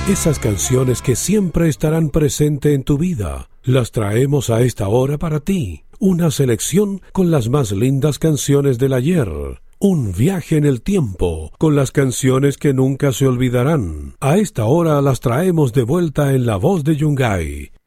Esas canciones que siempre estarán presentes en tu vida, las traemos a esta hora para ti. Una selección con las más lindas canciones del ayer. Un viaje en el tiempo con las canciones que nunca se olvidarán. A esta hora las traemos de vuelta en la voz de Yungay.